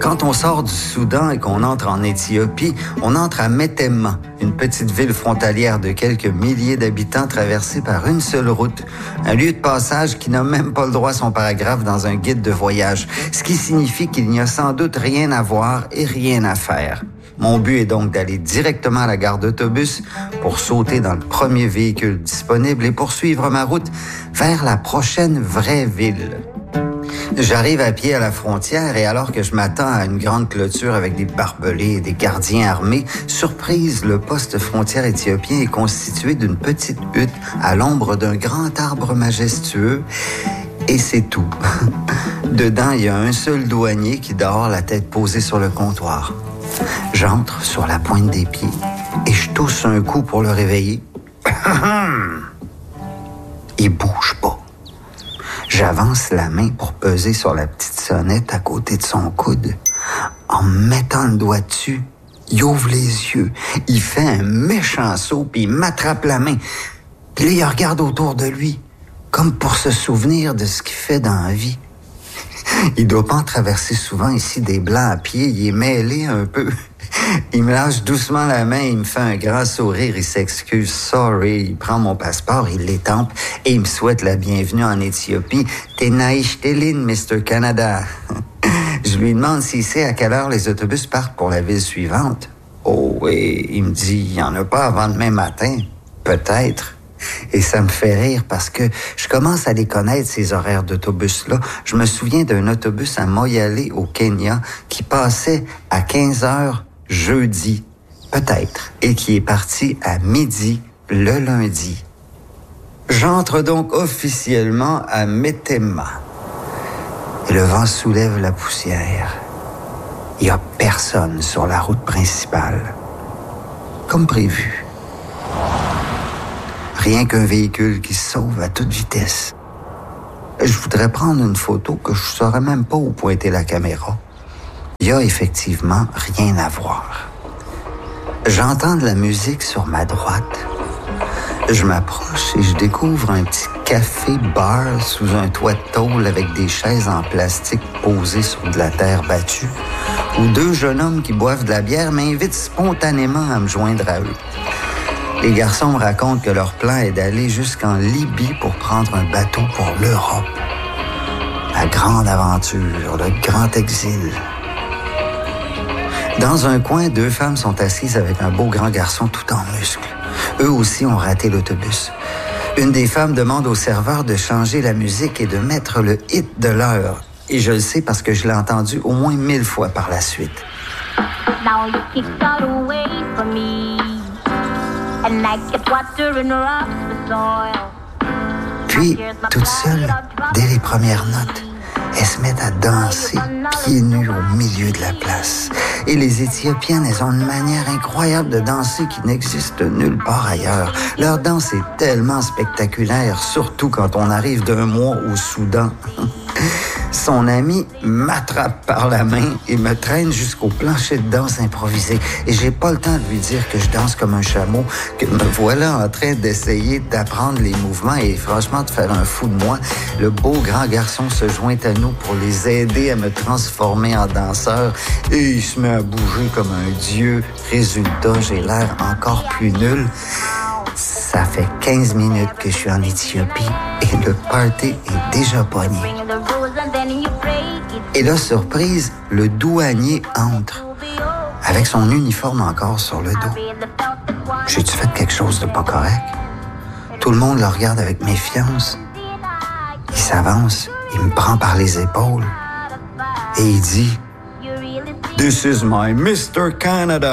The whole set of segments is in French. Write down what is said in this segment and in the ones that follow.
Quand on sort du Soudan et qu'on entre en Éthiopie, on entre à Metemma, une petite ville frontalière de quelques milliers d'habitants traversée par une seule route. Un lieu de passage qui n'a même pas le droit à son paragraphe dans un guide de voyage, ce qui signifie qu'il n'y a sans doute rien à voir et rien à faire. Mon but est donc d'aller directement à la gare d'autobus pour sauter dans le premier véhicule disponible et poursuivre ma route vers la prochaine vraie ville. J'arrive à pied à la frontière et alors que je m'attends à une grande clôture avec des barbelés et des gardiens armés, surprise, le poste frontière éthiopien est constitué d'une petite hutte à l'ombre d'un grand arbre majestueux et c'est tout. Dedans, il y a un seul douanier qui dort la tête posée sur le comptoir. J'entre sur la pointe des pieds et je tousse un coup pour le réveiller. Il bouge pas. J'avance la main pour peser sur la petite sonnette à côté de son coude. En me mettant le doigt dessus, il ouvre les yeux. Il fait un méchant saut puis il m'attrape la main. Puis là, il regarde autour de lui, comme pour se souvenir de ce qu'il fait dans la vie. Il doit pas en traverser souvent ici des blancs à pied. Il est mêlé un peu. Il me lâche doucement la main, il me fait un grand sourire, il s'excuse. Sorry, il prend mon passeport, il l'étampe et il me souhaite la bienvenue en Éthiopie. T'es naïf, Téline, Mr. Canada. Je lui demande s'il sait à quelle heure les autobus partent pour la ville suivante. Oh, et il me dit, il n'y en a pas avant demain matin. Peut-être. Et ça me fait rire parce que je commence à les connaître, ces horaires d'autobus-là. Je me souviens d'un autobus à Moyale, au Kenya, qui passait à 15 heures jeudi, peut-être, et qui est parti à midi le lundi. J'entre donc officiellement à Metemma. Et le vent soulève la poussière. Il n'y a personne sur la route principale. Comme prévu. Rien qu'un véhicule qui se sauve à toute vitesse. Je voudrais prendre une photo que je ne saurais même pas où pointer la caméra. Il y a effectivement rien à voir. J'entends de la musique sur ma droite. Je m'approche et je découvre un petit café-bar sous un toit de tôle avec des chaises en plastique posées sur de la terre battue, où deux jeunes hommes qui boivent de la bière m'invitent spontanément à me joindre à eux. Les garçons me racontent que leur plan est d'aller jusqu'en Libye pour prendre un bateau pour l'Europe. La grande aventure, le grand exil. Dans un coin, deux femmes sont assises avec un beau grand garçon tout en muscles. Eux aussi ont raté l'autobus. Une des femmes demande au serveur de changer la musique et de mettre le hit de l'heure. Et je le sais parce que je l'ai entendu au moins 1000 fois par la suite. Now you keep far away from me. And like it's water in rocks with soil. Puis, toute seule, dès les premières notes, elles se mettent à danser pieds nus au milieu de la place. Et les Éthiopiennes, elles ont une manière incroyable de danser qui n'existe nulle part ailleurs. Leur danse est tellement spectaculaire, surtout quand on arrive d'un mois au Soudan. Son ami m'attrape par la main et me traîne jusqu'au plancher de danse improvisé. Et j'ai pas le temps de lui dire que je danse comme un chameau, que me voilà en train d'essayer d'apprendre les mouvements et franchement de faire un fou de moi. Le beau grand garçon se joint à nous pour les aider à me transformer en danseur et il se met à bouger comme un dieu. Résultat, j'ai l'air encore plus nul. Ça fait 15 minutes que je suis en Éthiopie et le party est déjà pogné. Et là, surprise, le douanier entre, avec son uniforme encore sur le dos. J'ai-tu fait quelque chose de pas correct? Tout le monde le regarde avec méfiance. Il s'avance, il me prend par les épaules et il dit « This is my Mr. Canada! »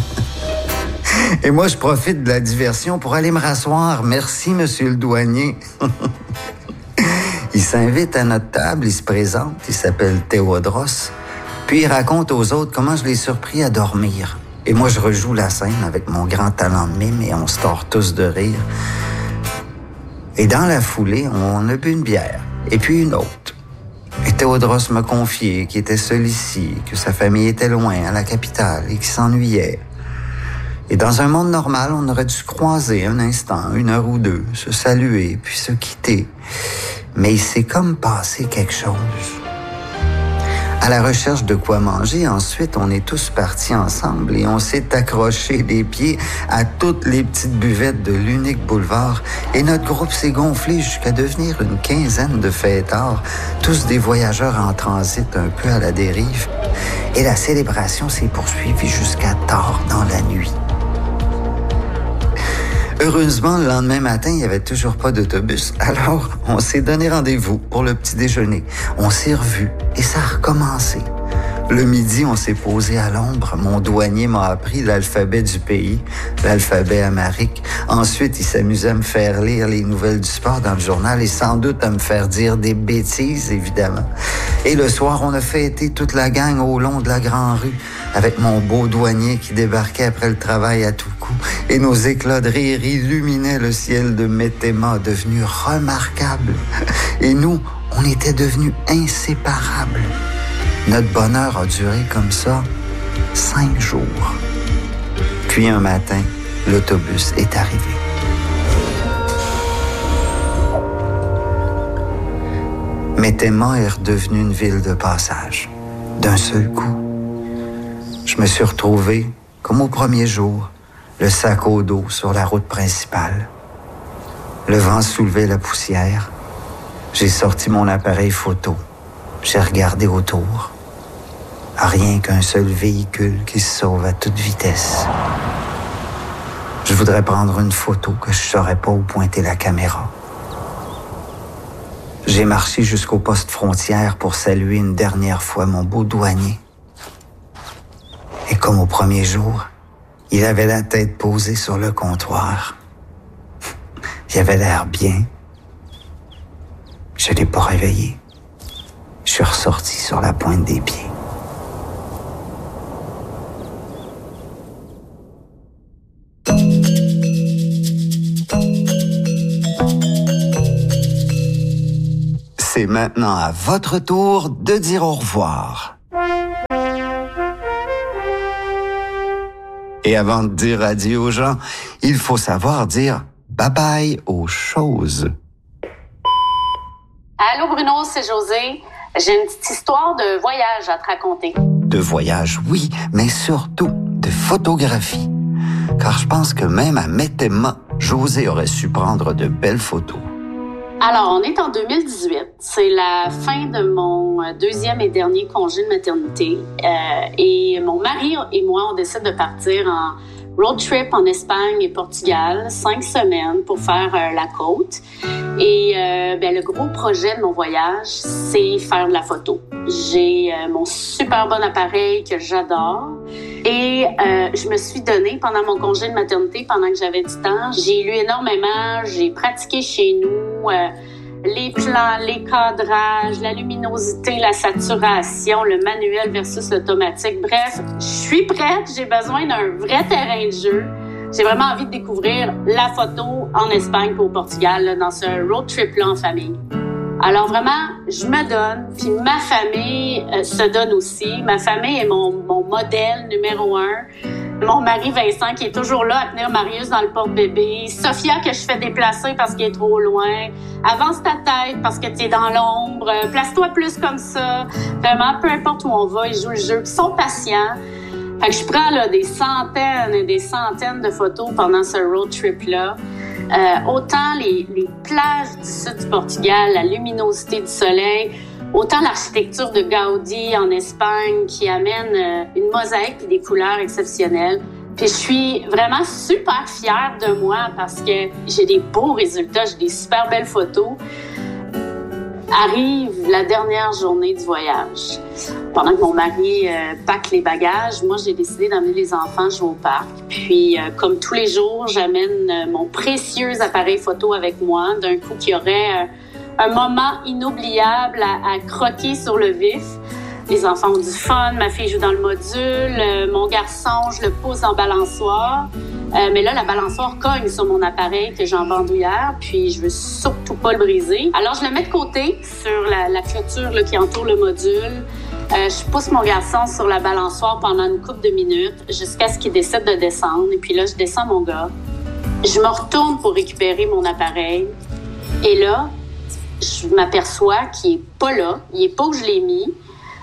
Et moi, je profite de la diversion pour aller me rasseoir. Merci, monsieur le douanier. Il s'invite à notre table, il se présente, il s'appelle Théodros. Puis il raconte aux autres comment je l'ai surpris à dormir. Et moi, je rejoue la scène avec mon grand talent de mime et on se tord tous de rire. Et dans la foulée, on a bu une bière, et puis une autre. Et Théodros m'a confié qu'il était seul ici, que sa famille était loin, à la capitale, et qu'il s'ennuyait. Et dans un monde normal, on aurait dû se croiser un instant, 1 heure ou 2, se saluer, puis se quitter. Mais il s'est comme passé quelque chose. À la recherche de quoi manger, ensuite, on est tous partis ensemble et on s'est accroché les pieds à toutes les petites buvettes de l'unique boulevard et notre groupe s'est gonflé jusqu'à devenir une quinzaine de fêtards, tous des voyageurs en transit un peu à la dérive. Et la célébration s'est poursuivie jusqu'à tard dans la nuit. Heureusement, le lendemain matin, il n'y avait toujours pas d'autobus. Alors, on s'est donné rendez-vous pour le petit déjeuner. On s'est revus et ça a recommencé. Le midi, on s'est posé à l'ombre. Mon douanier m'a appris l'alphabet du pays, l'alphabet amharique. Ensuite, il s'amusait à me faire lire les nouvelles du sport dans le journal et sans doute à me faire dire des bêtises, évidemment. Et le soir, on a fêté toute la gang au long de la grande rue avec mon beau douanier qui débarquait après le travail à tout coup. Et nos éclats de rire illuminaient le ciel de Mettema, devenu remarquable. Et nous, on était devenus inséparables. Notre bonheur a duré comme ça 5 jours. Puis un matin, l'autobus est arrivé. Mettema est redevenue une ville de passage. D'un seul coup, je me suis retrouvé, comme au premier jour, le sac au dos sur la route principale. Le vent soulevait la poussière. J'ai sorti mon appareil photo. J'ai regardé autour. Rien qu'un seul véhicule qui se sauve à toute vitesse. Je voudrais prendre une photo que je saurais pas où pointer la caméra. J'ai marché jusqu'au poste frontière pour saluer une dernière fois mon beau douanier. Et comme au premier jour, il avait la tête posée sur le comptoir. Il avait l'air bien. Je l'ai pas réveillé. Je suis ressorti sur la pointe des pieds. C'est maintenant à votre tour de dire au revoir. Et avant de dire adieu aux gens, il faut savoir dire bye-bye aux choses. Allô Bruno, c'est José. J'ai une petite histoire de voyage à te raconter. De voyage, oui, mais surtout de photographie. Car je pense que même à Mettema, José aurait su prendre de belles photos. Alors, on est en 2018. C'est la fin de mon deuxième et dernier congé de maternité. Et mon mari et moi, on décide de partir en road trip en Espagne et Portugal, 5 semaines pour faire la côte. Et le gros projet de mon voyage, c'est faire de la photo. J'ai mon super bon appareil que j'adore. Et je me suis donnée pendant mon congé de maternité, pendant que j'avais du temps. J'ai lu énormément, j'ai pratiqué chez nous les plans, les cadrages, la luminosité, la saturation, le manuel versus l'automatique. Bref, je suis prête, j'ai besoin d'un vrai terrain de jeu. J'ai vraiment envie de découvrir la photo en Espagne et au Portugal, là, dans ce road trip-là en famille. Alors vraiment, je me donne, puis ma famille se donne aussi. Ma famille est mon modèle numéro 1. Mon mari Vincent qui est toujours là à tenir Marius dans le porte-bébé. Sophia que je fais déplacer parce qu'elle est trop loin. Avance ta tête parce que tu es dans l'ombre. Place-toi plus comme ça. Vraiment, peu importe où on va, ils jouent le jeu. Ils sont patients. Fait que je prends là, des centaines et des centaines de photos pendant ce road trip-là. Autant les plages du sud du Portugal, la luminosité du soleil, autant l'architecture de Gaudi en Espagne qui amène une mosaïque et des couleurs exceptionnelles. Puis je suis vraiment super fière de moi parce que j'ai des beaux résultats, j'ai des super belles photos. Arrive la dernière journée du voyage. Pendant que mon mari pack les bagages, moi, j'ai décidé d'amener les enfants jouer au parc. Puis, comme tous les jours, j'amène mon précieux appareil photo avec moi. D'un coup, qu'il y aurait un moment inoubliable à croquer sur le vif. Les enfants ont du fun, ma fille joue dans le module, mon garçon, je le pose en balançoire. Mais là, la balançoire cogne sur mon appareil que j'ai en bandoulière, puis je veux surtout pas le briser. Alors, je le mets de côté sur la clôture là, qui entoure le module. Je pousse mon garçon sur la balançoire pendant une couple de minutes jusqu'à ce qu'il décide de descendre. Et puis là, je descends mon gars. Je me retourne pour récupérer mon appareil. Et là, je m'aperçois qu'il est pas là. Il est pas où je l'ai mis.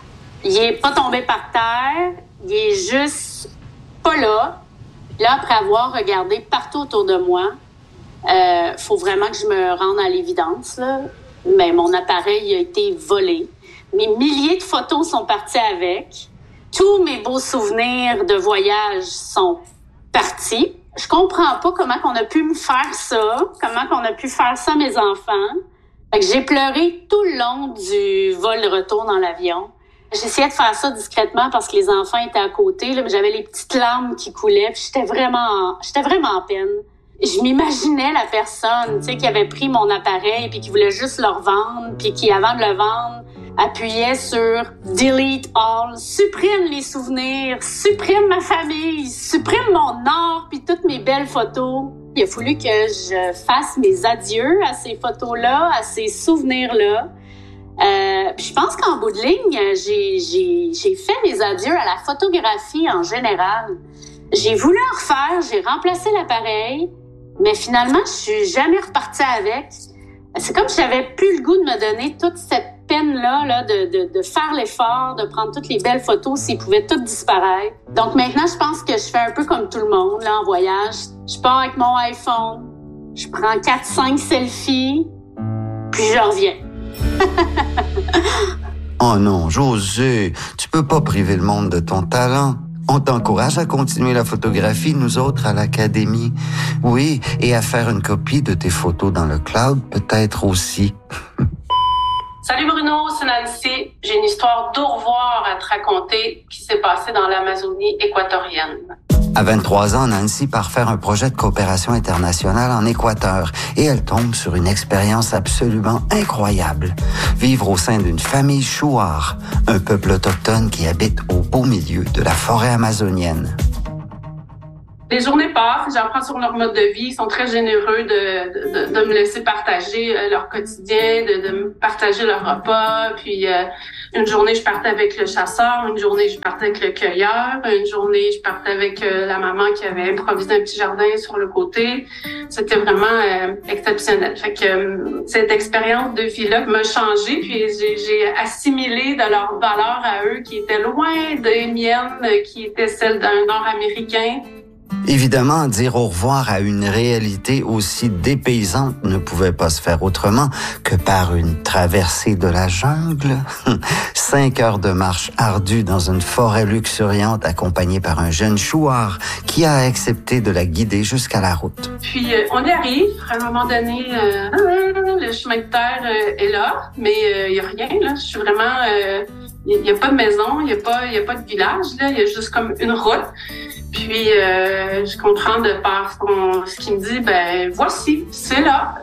Il est pas tombé par terre, il est juste pas là. Là, après avoir regardé partout autour de moi, faut vraiment que je me rende à l'évidence, là. Mais mon appareil a été volé. Mes milliers de photos sont parties avec. Tous mes beaux souvenirs de voyage sont partis. Je comprends pas comment qu'on a pu me faire ça, comment qu'on a pu faire ça à mes enfants. Fait que j'ai pleuré tout le long du vol-retour dans l'avion. J'essayais de faire ça discrètement parce que les enfants étaient à côté, là, mais j'avais les petites larmes qui coulaient, puis j'étais vraiment en peine. Je m'imaginais la personne, tu sais, qui avait pris mon appareil puis qui voulait juste le revendre, puis qui, avant de le vendre, appuyait sur Delete All, supprime les souvenirs, supprime ma famille, supprime mon art puis toutes mes belles photos. Il a fallu que je fasse mes adieux à ces photos-là, à ces souvenirs-là. Puis je pense qu'en bout de ligne, j'ai fait mes adieux à la photographie en général. J'ai voulu en refaire, j'ai remplacé l'appareil, mais finalement, je suis jamais repartie avec. C'est comme si j'avais plus le goût de me donner toute cette peine-là, là, de faire l'effort, de prendre toutes les belles photos s'ils pouvaient toutes disparaître. Donc maintenant, je pense que je fais un peu comme tout le monde, là, en voyage. Je pars avec mon iPhone, je prends 4-5 selfies, puis je reviens. Oh non, José, tu peux pas priver le monde de ton talent. On t'encourage à continuer la photographie, nous autres, à l'Académie. Oui, et à faire une copie de tes photos dans le cloud, peut-être aussi. Salut Bruno, c'est Nancy. J'ai une histoire d'au revoir à te raconter qui s'est passée dans l'Amazonie équatorienne. À 23 ans, Nancy part faire un projet de coopération internationale en Équateur et elle tombe sur une expérience absolument incroyable. Vivre au sein d'une famille Shuar, un peuple autochtone qui habite au beau milieu de la forêt amazonienne. Les journées passent, j'apprends sur leur mode de vie. Ils sont très généreux de me laisser partager leur quotidien, de me partager leur repas. Puis une journée, je partais avec le chasseur, une journée, je partais avec le cueilleur, une journée, je partais avec la maman qui avait improvisé un petit jardin sur le côté. C'était vraiment exceptionnel. Fait que cette expérience de vie-là m'a changé, puis j'ai assimilé de leurs valeurs à eux qui étaient loin des miennes, qui étaient celles d'un Nord-Américain. Évidemment, dire au revoir à une réalité aussi dépaysante ne pouvait pas se faire autrement que par une traversée de la jungle. 5 heures de marche ardue dans une forêt luxuriante accompagnée par un jeune chouard qui a accepté de la guider jusqu'à la route. Puis on y arrive. À un moment donné, le chemin de terre est là, mais il n'y a rien. Là. Je suis vraiment... Il n'y a pas de maison, il n'y a pas de village. Là. Il y a juste comme une route. Puis, je comprends de par ce qu'il me dit, ben voici, c'est là.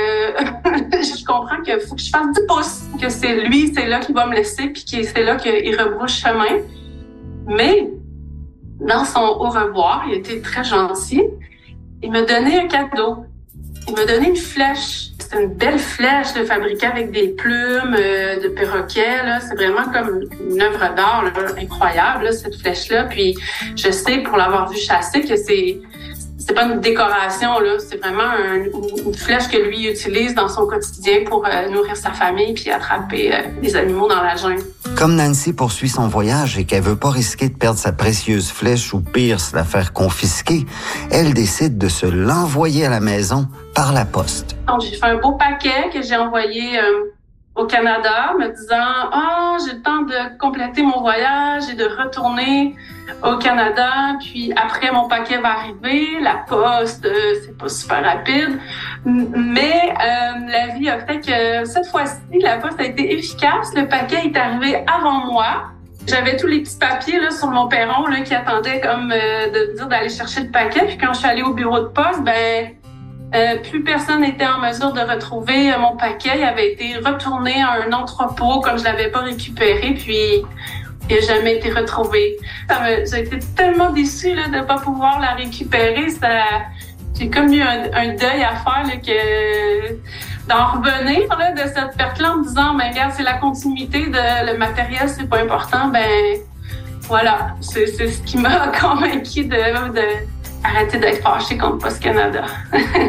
Je comprends qu'il faut que je fasse 10 pouces, que c'est lui, c'est là qui va me laisser, puis que c'est là qu'il rebrousse chemin. Mais, dans son au revoir, il était très gentil. Il m'a donné un cadeau. Il m'a donné une flèche. C'est une belle flèche de fabriquée avec des plumes de perroquet. Là. C'est vraiment comme une œuvre d'art là, incroyable, là, cette flèche-là. Puis je sais, pour l'avoir vu chasser, que c'est pas une décoration. Là. C'est vraiment une flèche que lui utilise dans son quotidien pour nourrir sa famille puis attraper les animaux dans la jungle. Comme Nancy poursuit son voyage et qu'elle veut pas risquer de perdre sa précieuse flèche ou pire, se la faire confisquer, elle décide de se l'envoyer à la maison par la poste. Donc, j'ai fait un beau paquet que j'ai envoyé au Canada, me disant j'ai le temps de compléter mon voyage et de retourner au Canada. Puis après, mon paquet va arriver. La poste, c'est pas super rapide. Mais la vie a fait que cette fois-ci, la poste a été efficace. Le paquet est arrivé avant moi. J'avais tous les petits papiers là sur mon perron là qui attendaient comme de dire d'aller chercher le paquet. Puis quand je suis allée au bureau de poste, plus personne n'était en mesure de retrouver mon paquet. Il avait été retourné à un entrepôt comme je l'avais pas récupéré, puis il n'a jamais été retrouvé. J'ai été tellement déçue là, de ne pas pouvoir la récupérer. J'ai comme eu un deuil à faire là, d'en revenir là, de cette perte-là en me disant regarde, c'est la continuité, le matériel, c'est pas important. Voilà, c'est ce qui m'a convaincue de arrêter d'être fâchée contre Post Canada.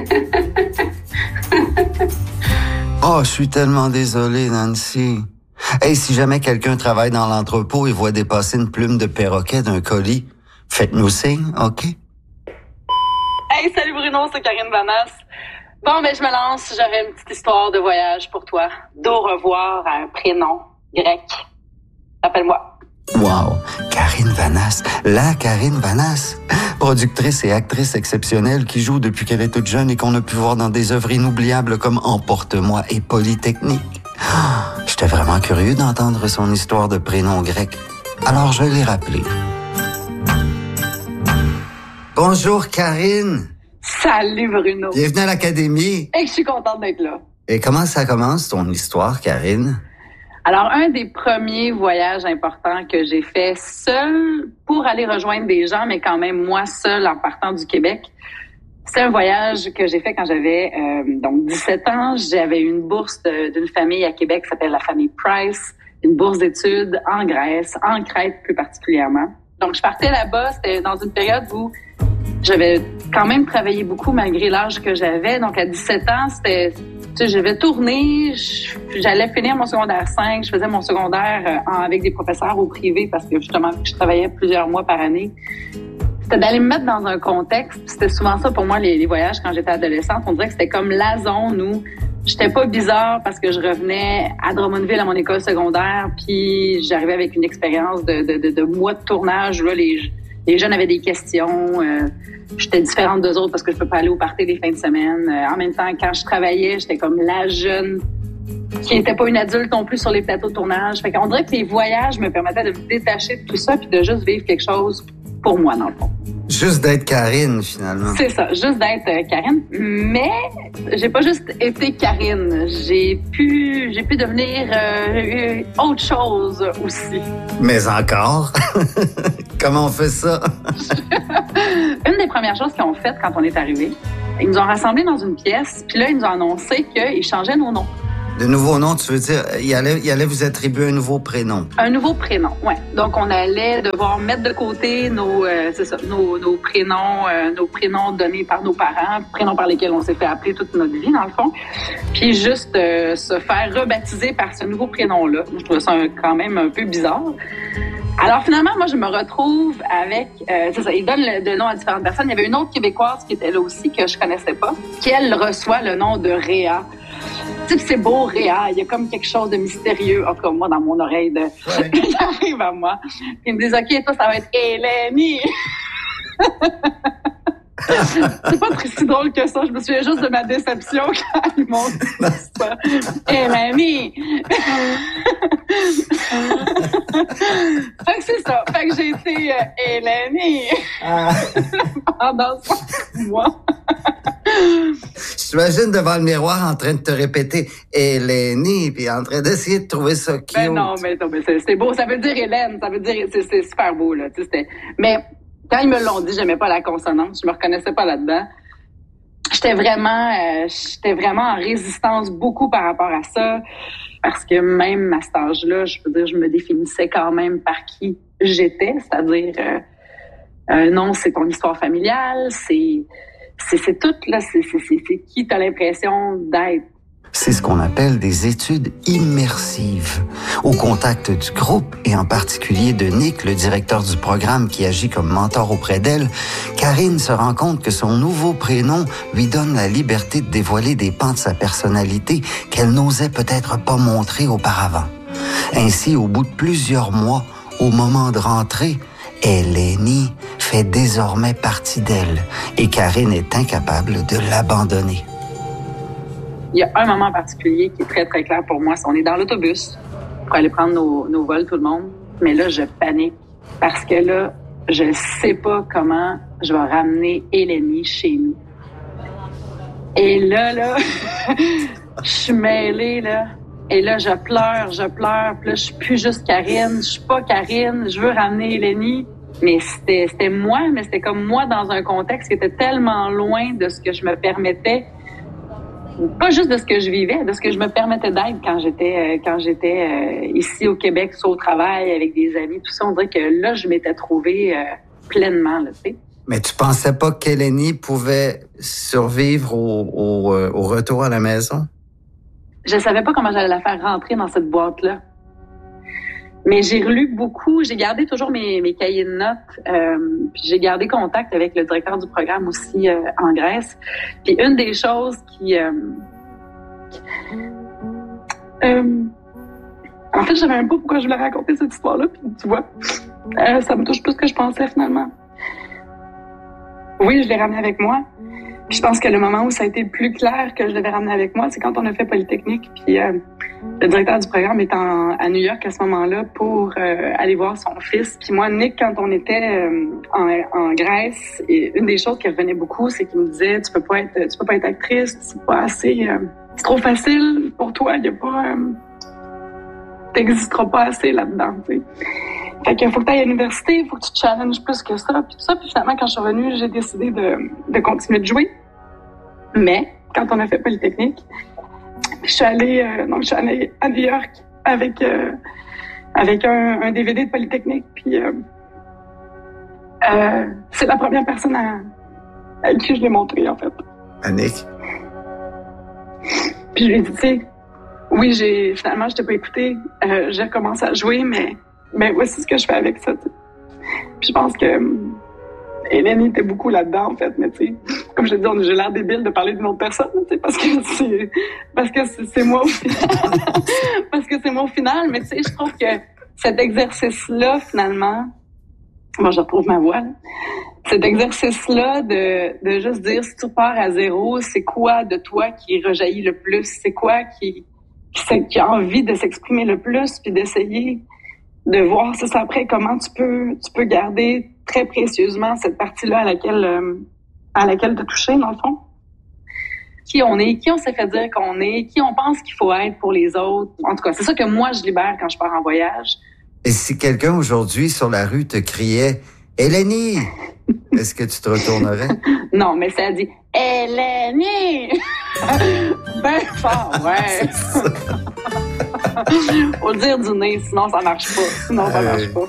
Oh, je suis tellement désolée, Nancy. Hey, si jamais quelqu'un travaille dans l'entrepôt et voit dépasser une plume de perroquet d'un colis, faites-nous signe, OK? Hey, salut Bruno, c'est Karine Vanasse. Bon, ben je me lance, j'aurais une petite histoire de voyage pour toi. D'au revoir à un prénom grec. Appelle-moi. Wow! Karine Vanasse, la Karine Vanasse, productrice et actrice exceptionnelle qui joue depuis qu'elle est toute jeune et qu'on a pu voir dans des œuvres inoubliables comme Emporte-moi et Polytechnique. J'étais vraiment curieux d'entendre son histoire de prénom grec. Alors je l'ai rappelé. Bonjour Karine! Salut Bruno! Bienvenue à l'Académie! Et que je suis contente d'être là. Et comment ça commence ton histoire, Karine? Alors, un des premiers voyages importants que j'ai fait seul pour aller rejoindre des gens, mais quand même moi seule en partant du Québec, c'est un voyage que j'ai fait quand j'avais donc 17 ans. J'avais une bourse d'une famille à Québec qui s'appelle la famille Price, une bourse d'études en Grèce, en Crète plus particulièrement. Donc, je partais là-bas, c'était dans une période où j'avais quand même travaillé beaucoup malgré l'âge que j'avais. Donc, à 17 ans, c'était... Tu sais, j'avais tourné, j'allais finir mon secondaire 5, je faisais mon secondaire avec des professeurs au privé parce que justement, je travaillais plusieurs mois par année. C'était d'aller me mettre dans un contexte, c'était souvent ça pour moi, les voyages quand j'étais adolescente. On dirait que c'était comme la zone où j'étais pas bizarre parce que je revenais à Drummondville à mon école secondaire, puis j'arrivais avec une expérience de mois de tournage où là, les jeunes avaient des questions. J'étais différente d'eux autres parce que je peux pas aller au party des fins de semaine. En même temps, quand je travaillais, j'étais comme la jeune qui n'était pas une adulte non plus sur les plateaux de tournage. Fait qu'on dirait que les voyages me permettaient de me détacher de tout ça puis de juste vivre quelque chose pour moi, dans le fond. Juste d'être Karine, finalement. C'est ça, juste d'être Karine. Mais j'ai pas juste été Karine. J'ai pu devenir autre chose aussi. Mais encore? Comment on fait ça? Une des premières choses qu'ils ont faites quand on est arrivé, ils nous ont rassemblés dans une pièce, puis là, ils nous ont annoncé qu'ils changeaient nos noms. De nouveaux noms, tu veux dire, il allait vous attribuer un nouveau prénom? Un nouveau prénom, oui. Donc, on allait devoir mettre de côté nos prénoms donnés par nos parents, prénoms par lesquels on s'est fait appeler toute notre vie, dans le fond, puis juste se faire rebaptiser par ce nouveau prénom-là. Je trouvais ça quand même un peu bizarre. Alors, finalement, moi, je me retrouve avec... c'est ça, ils donnent le nom à différentes personnes. Il y avait une autre Québécoise qui était là aussi, que je connaissais pas, qui, elle, reçoit le nom de Réa. Tu sais, c'est beau, Réa. Il y a comme quelque chose de mystérieux. En tout cas, moi, dans mon oreille, ça arrive à moi. Puis ils me disent, OK, toi, ça va être Eleni. C'est pas très si drôle que ça. Je me souviens juste de ma déception quand ils m'ont dit ça. Eleni. Fait que c'est ça. Fait que j'ai été Eleni pendant 5 mois. J'imagine devant le miroir en train de te répéter Eleni, puis en train d'essayer de trouver ça cute. Ben non, mais c'est beau. Ça veut dire Hélène. Ça veut dire c'est super beau là. Tu sais, mais quand ils me l'ont dit, j'aimais pas la consonance. Je me reconnaissais pas là-dedans. J'étais vraiment en résistance beaucoup par rapport à ça, parce que même à cet âge-là, je veux dire, je me définissais quand même par qui j'étais, c'est-à-dire non, c'est ton histoire familiale, c'est tout là, c'est qui t'as l'impression d'être. C'est ce qu'on appelle des études immersives. Au contact du groupe, et en particulier de Nick, le directeur du programme qui agit comme mentor auprès d'elle, Karine se rend compte que son nouveau prénom lui donne la liberté de dévoiler des pans de sa personnalité qu'elle n'osait peut-être pas montrer auparavant. Ainsi, au bout de plusieurs mois, au moment de rentrer, Eleni fait désormais partie d'elle et Karine est incapable de l'abandonner. Il y a un moment particulier qui est très, très clair pour moi. C'est on est dans l'autobus pour aller prendre nos vols, tout le monde. Mais là, je panique parce que là, je sais pas comment je vais ramener Eleni chez nous. Et là, je suis mêlée, là. Et là, je pleure. Puis là, je suis plus juste Karine. Je suis pas Karine. Je veux ramener Eleni. Mais c'était moi, mais c'était comme moi dans un contexte qui était tellement loin de ce que je me permettais. Pas juste de ce que je vivais, de ce que je me permettais d'être quand j'étais ici au Québec, soit au travail, avec des amis, tout ça. On dirait que là, je m'étais trouvée pleinement, là, tu sais. Mais tu pensais pas qu'Eleni pouvait survivre au retour à la maison? Je savais pas comment j'allais la faire rentrer dans cette boîte-là. Mais j'ai relu beaucoup, j'ai gardé toujours mes cahiers de notes, puis j'ai gardé contact avec le directeur du programme aussi en Grèce. Puis une des choses qui... en fait, je savais même pas pourquoi je voulais raconter cette histoire-là, puis tu vois, ça me touche plus que je pensais finalement. Oui, je l'ai ramené avec moi. Puis je pense que le moment où ça a été le plus clair que je l'avais ramené avec moi, c'est quand on a fait Polytechnique. Puis le directeur du programme est à New York à ce moment-là pour aller voir son fils. Puis moi, Nick, quand on était en Grèce, et une des choses qui revenait beaucoup, c'est qu'il me disait tu peux pas être actrice, c'est pas assez, c'est trop facile pour toi, il y a pas, t'existeras pas assez là-dedans, tu sais. Fait qu'il faut que tu ailles à l'université, il faut que tu te challenges plus que ça, puis tout ça. Puis finalement, quand je suis revenue, j'ai décidé de continuer de jouer. Mais quand on a fait Polytechnique, je suis allée à New York avec un DVD de Polytechnique. Puis c'est la première personne à qui je l'ai montré, en fait. Annick? Puis je lui ai dit, tu sais, oui, finalement, je t'ai pas écouté. J'ai recommencé à jouer, mais voici ce que je fais avec ça. T'sais. Puis je pense que Hélène était beaucoup là-dedans, en fait. Mais tu sais, comme je te dis, j'ai l'air débile de parler d'une autre personne, tu sais, parce que c'est moi au final. Parce que c'est moi au final. Mais tu sais, je trouve que cet exercice-là, finalement, moi, je retrouve ma voix. Là. Cet exercice-là de juste dire, si tu pars à zéro, c'est quoi de toi qui rejaillit le plus? C'est quoi qui a envie de s'exprimer le plus, puis d'essayer de voir c'est ça après comment tu peux garder très précieusement cette partie-là à laquelle t'as touché dans le fond. Qui on est, qui on s'est fait dire qu'on est, qui on pense qu'il faut être pour les autres. En tout cas, c'est ça que moi je libère quand je pars en voyage. Et si quelqu'un aujourd'hui sur la rue te criait Hélénie, est-ce que tu te retournerais? Non, mais ça dit Hélénie! Ben fort, ouais. Faut le dire du nez, sinon ça marche pas.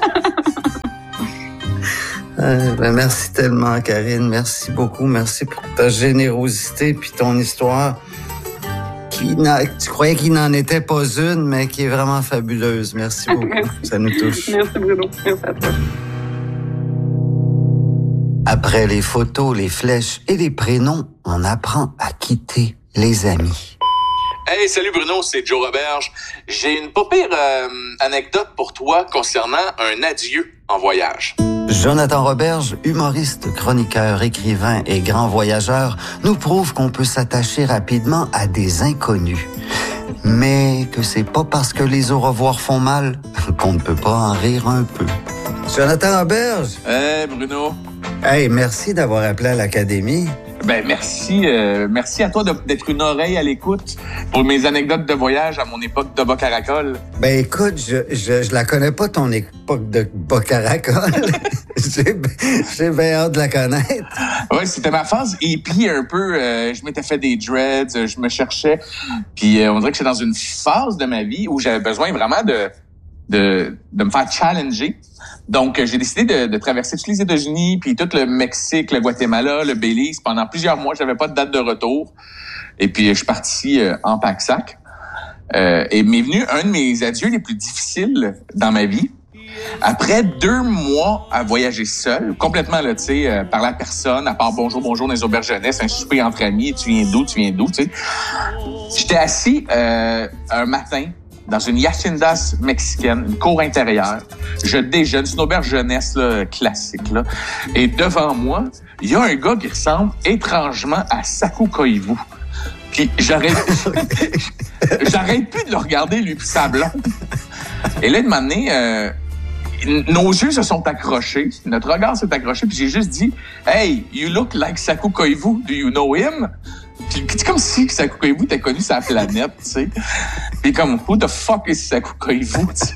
Merci tellement, Karine. Merci beaucoup. Merci pour ta générosité puis ton histoire tu croyais qu'il n'en était pas une, mais qui est vraiment fabuleuse. Merci beaucoup. Merci. Ça nous touche. Merci, Bruno. Merci à toi. Après les photos, les flèches et les prénoms, on apprend à quitter les amis. Hey, salut Bruno, c'est Joe Roberge. J'ai une pas pire anecdote pour toi concernant un adieu en voyage. Jonathan Roberge, humoriste, chroniqueur, écrivain et grand voyageur, nous prouve qu'on peut s'attacher rapidement à des inconnus. Mais que c'est pas parce que les au revoir font mal qu'on ne peut pas en rire un peu. Jonathan Roberge! Hey Bruno! Hey, merci d'avoir appelé à l'Académie. Ben merci à toi d'être une oreille à l'écoute pour mes anecdotes de voyage à mon époque de Bas-Caracol. Ben écoute, je la connais pas ton époque de Bas-Caracol. J'ai bien hâte de la connaître. Ouais, c'était ma phase hippie un peu. Je m'étais fait des dreads, je me cherchais. Puis on dirait que c'est dans une phase de ma vie où j'avais besoin vraiment de me faire challenger. Donc, j'ai décidé de traverser tous les États-Unis, puis tout le Mexique, le Guatemala, le Belize. Pendant plusieurs mois, j'avais pas de date de retour. Et puis, je suis parti en pack-sac. Et m'est venu un de mes adieux les plus difficiles dans ma vie. Après 2 mois à voyager seul, complètement, là, tu sais, parler à personne, à part bonjour dans les auberges jeunesse, un souper entre amis, tu viens d'où, tu sais. J'étais assis un matin dans une yacindas mexicaine, une cour intérieure. Je déjeune, c'est une auberge jeunesse là, classique. Là. Et devant moi, il y a un gars qui ressemble étrangement à Sakou Koivu. Puis j'arrête plus de le regarder, lui puis sa blonde. Et là, de m'amener, nos yeux se sont accrochés, notre regard s'est accroché, puis j'ai juste dit « Hey, you look like Sakou Koivu, do you know him? » Puis c'est comme si Sakou Koivu t'as connu sa planète, tu sais. Puis comme, who the fuck is Sakou Koivu, tu sais.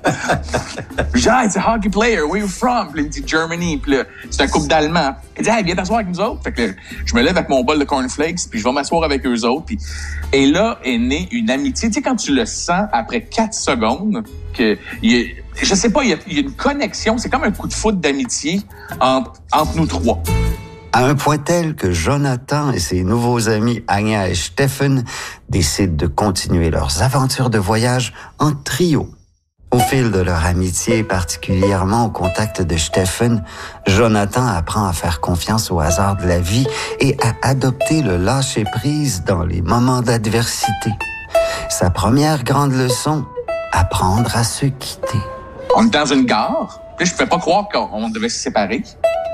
Genre, it's a hockey player, where you from? Puis il me dit Germany, puis là, c'est un couple d'Allemands. Il dit, hey, viens t'asseoir avec nous autres. Fait que là, je me lève avec mon bol de cornflakes, puis je vais m'asseoir avec eux autres. Puis, et là est née une amitié. Tu sais, quand tu le sens après 4 secondes, que je sais pas, il y a une connexion, c'est comme un coup de foudre d'amitié entre nous trois. À un point tel que Jonathan et ses nouveaux amis Anya et Stephen décident de continuer leurs aventures de voyage en trio. Au fil de leur amitié, particulièrement au contact de Stephen, Jonathan apprend à faire confiance au hasard de la vie et à adopter le lâcher-prise dans les moments d'adversité. Sa première grande leçon, apprendre à se quitter. On est dans une gare, puis je pouvais pas croire qu'on devait se séparer.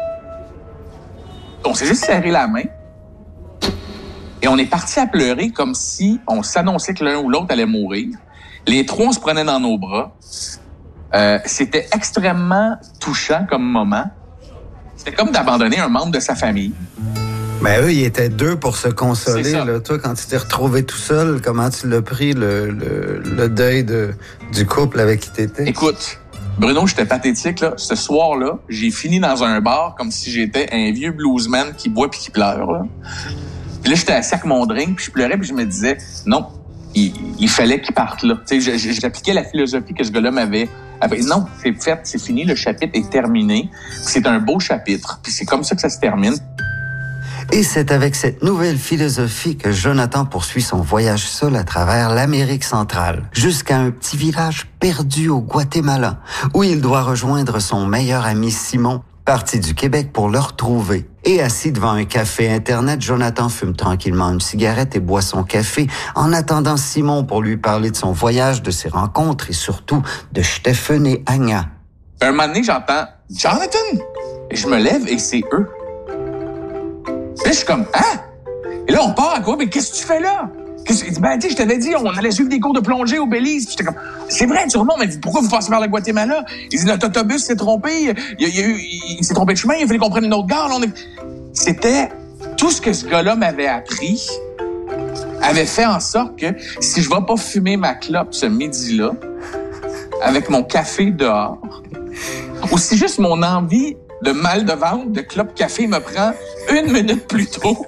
On s'est juste serré la main et on est parti à pleurer comme si on s'annonçait que l'un ou l'autre allait mourir. Les trois, on se prenait dans nos bras. C'était extrêmement touchant comme moment. C'était comme d'abandonner un membre de sa famille. Ben eux, ils étaient deux pour se consoler. Là. Toi, quand tu t'es retrouvé tout seul, comment tu l'as pris, le deuil du couple avec qui t'étais? Écoute, Bruno, j'étais pathétique. Là. Ce soir-là, j'ai fini dans un bar comme si j'étais un vieux bluesman qui boit puis qui pleure. Là. Puis là, j'étais assis avec mon drink, puis je pleurais, puis je me disais, non, il fallait qu'il parte là. Tu sais, j'appliquais la philosophie que ce gars-là m'avait. Non, c'est fait, c'est fini, le chapitre est terminé. C'est un beau chapitre, puis c'est comme ça que ça se termine. Et c'est avec cette nouvelle philosophie que Jonathan poursuit son voyage seul à travers l'Amérique centrale, jusqu'à un petit village perdu au Guatemala, où il doit rejoindre son meilleur ami Simon, parti du Québec pour le retrouver. Et assis devant un café Internet, Jonathan fume tranquillement une cigarette et boit son café en attendant Simon pour lui parler de son voyage, de ses rencontres et surtout de Stephen et Anya. Un moment donné, j'entends « Jonathan! » Et je me lève et c'est eux. Là, je suis comme, hein? Et là, on part à quoi? Mais qu'est-ce que tu fais là? Il dit, ben, tu sais, je t'avais dit, on allait suivre des cours de plongée au Belize. Puis j'étais comme, c'est vrai, tu remontes, mais pourquoi vous passez par le Guatemala? Il dit, notre autobus s'est trompé. Il s'est trompé de chemin, il fallait qu'on prenne une autre gare. Là, C'était tout ce que ce gars-là m'avait appris, avait fait en sorte que si je vais pas fumer ma clope ce midi-là, avec mon café dehors, ou si juste mon envie de mal de ventre, de clope café me prend 1 minute plus tôt.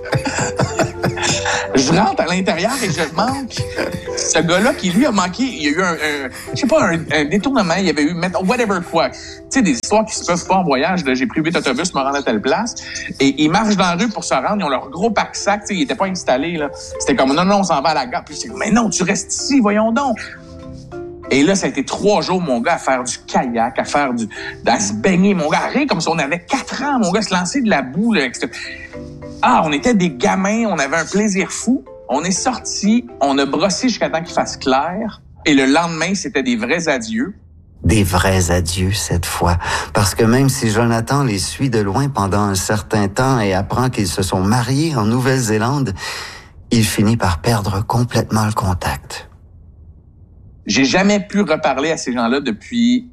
Je rentre à l'intérieur et je manque ce gars-là qui, lui, a manqué. Il y a eu un détournement. Il y avait eu, whatever quoi. Tu sais, des histoires qui se peuvent pas en voyage. Là, j'ai pris 8 autobus, me rendre à telle place. Et ils marchent dans la rue pour se rendre. Ils ont leur gros pack-sac. Tu sais, ils étaient pas installés, là. C'était comme, non, on s'en va à la gare. Puis c'est comme, mais non, tu restes ici, voyons donc. Et là, ça a été 3 jours, mon gars, à faire du kayak, à se baigner, mon gars, rien comme si on avait 4 ans, mon gars, se lancer de la boue, là. On était des gamins, on avait un plaisir fou. On est sortis, on a brossé jusqu'à temps qu'il fasse clair. Et le lendemain, c'était des vrais adieux. Des vrais adieux cette fois. Parce que même si Jonathan les suit de loin pendant un certain temps et apprend qu'ils se sont mariés en Nouvelle-Zélande, il finit par perdre complètement le contact. J'ai jamais pu reparler à ces gens-là depuis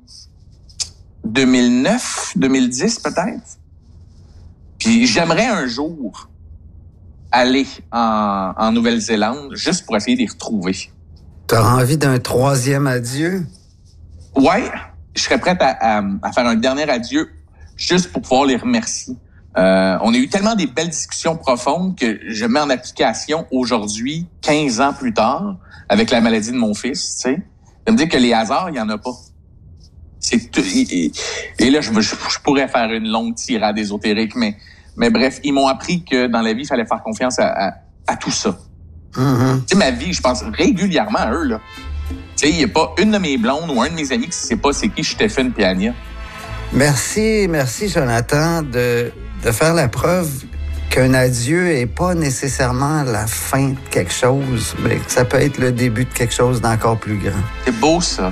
2009, 2010 peut-être. Puis j'aimerais un jour aller en Nouvelle-Zélande juste pour essayer de les retrouver. T'auras envie d'un 3e adieu? Ouais, je serais prête à faire un dernier adieu juste pour pouvoir les remercier. On a eu tellement des belles discussions profondes que je mets en application aujourd'hui, 15 ans plus tard, avec la maladie de mon fils, tu sais. De me dire que les hasards, il y en a pas. C'est tout, et là, je pourrais faire une longue tirade ésotérique, mais bref, ils m'ont appris que dans la vie, il fallait faire confiance à tout ça. Mm-hmm. Tu sais, ma vie, je pense régulièrement à eux, là. Tu sais, il n'y a pas une de mes blondes ou un de mes amis qui ne sait pas c'est qui Stephen et Anya. Merci, Jonathan, de faire la preuve qu'un adieu n'est pas nécessairement la fin de quelque chose, mais que ça peut être le début de quelque chose d'encore plus grand. C'est beau, ça.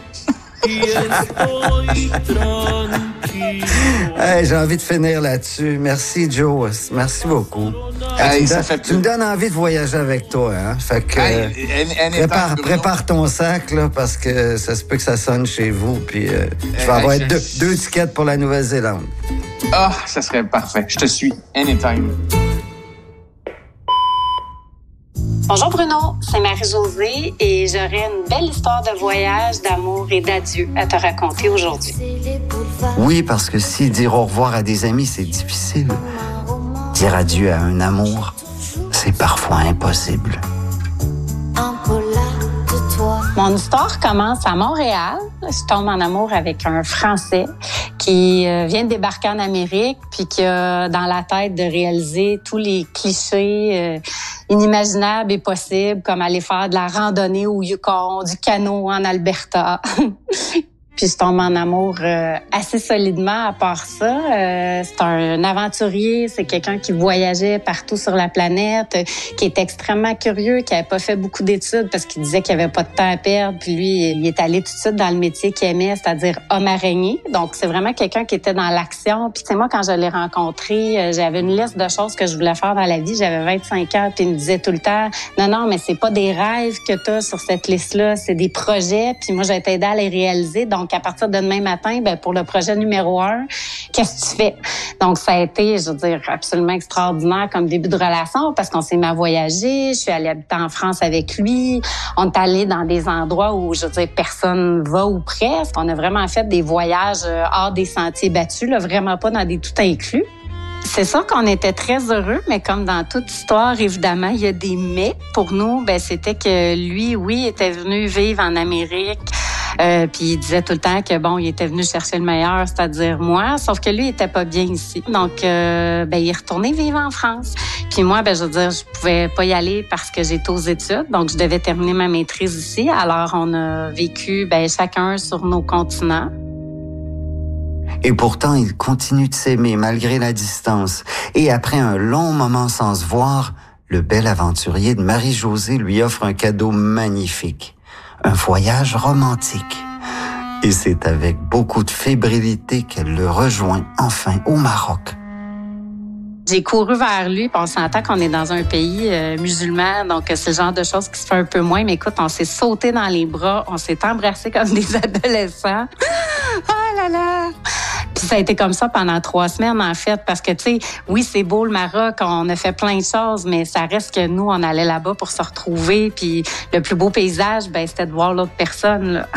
Hey, j'ai envie de finir là-dessus. Merci, Joe. Merci beaucoup. Hey, tu me donnes envie de voyager avec toi, hein? Fait que prépare ton sac, là, parce que ça se peut que ça sonne chez vous. Puis je vais avoir deux tickets pour la Nouvelle-Zélande. Ça serait parfait. Je te suis. Anytime. Bonjour Bruno, c'est Marie-Josée et j'aurais une belle histoire de voyage, d'amour et d'adieu à te raconter aujourd'hui. Oui, parce que si dire au revoir à des amis, c'est difficile, dire adieu à un amour, c'est parfois impossible. Mon Mon histoire commence à Montréal. Je tombe en amour avec un Français qui vient de débarquer en Amérique puis qui a dans la tête de réaliser tous les clichés inimaginables et possibles, comme aller faire de la randonnée au Yukon, du canot en Alberta. Puis je tombe en amour assez solidement à part ça. C'est un aventurier, c'est quelqu'un qui voyageait partout sur la planète, qui est extrêmement curieux, qui avait pas fait beaucoup d'études parce qu'il disait qu'il avait pas de temps à perdre. Puis lui, il est allé tout de suite dans le métier qu'il aimait, c'est-à-dire homme-araignée. Donc c'est vraiment quelqu'un qui était dans l'action. Puis tu sais, moi, quand je l'ai rencontré, j'avais une liste de choses que je voulais faire dans la vie. J'avais 25 ans, puis il me disait tout le temps, non, mais c'est pas des rêves que tu as sur cette liste-là, c'est des projets. Puis moi, j'ai été aidée à les réaliser. Donc à partir de demain matin, pour le projet numéro 1, qu'est-ce que tu fais? Donc, ça a été, je veux dire, absolument extraordinaire comme début de relation parce qu'on s'est mis à voyager. Je suis allée habiter en France avec lui. On est allé dans des endroits où, je veux dire, personne va ou presque. On a vraiment fait des voyages hors des sentiers battus, là, vraiment pas dans des tout inclus. C'est sûr qu'on était très heureux, mais comme dans toute histoire, évidemment, il y a des mais. Pour nous, c'était que lui, oui, était venu vivre en Amérique. Puis il disait tout le temps que bon, il était venu chercher le meilleur, c'est-à-dire moi, sauf que lui, il était pas bien ici. Donc, il est retourné vivre en France. Puis moi, je veux dire, je pouvais pas y aller parce que j'étais aux études, donc je devais terminer ma maîtrise ici. Alors, on a vécu chacun sur nos continents. Et pourtant, ils continuent de s'aimer malgré la distance. Et après un long moment sans se voir, le bel aventurier de Marie-Josée lui offre un cadeau magnifique. Un voyage romantique. Et c'est avec beaucoup de fébrilité qu'elle le rejoint enfin au Maroc. J'ai couru vers lui, puis on s'entend qu'on est dans un pays musulman, donc c'est le genre de choses qui se fait un peu moins. Mais écoute, on s'est sauté dans les bras, on s'est embrassés comme des adolescents. Oh là là! Puis ça a été comme ça pendant 3 semaines, en fait, parce que, tu sais, oui, c'est beau le Maroc, on a fait plein de choses, mais ça reste que nous, on allait là-bas pour se retrouver, puis le plus beau paysage, c'était de voir l'autre personne, là.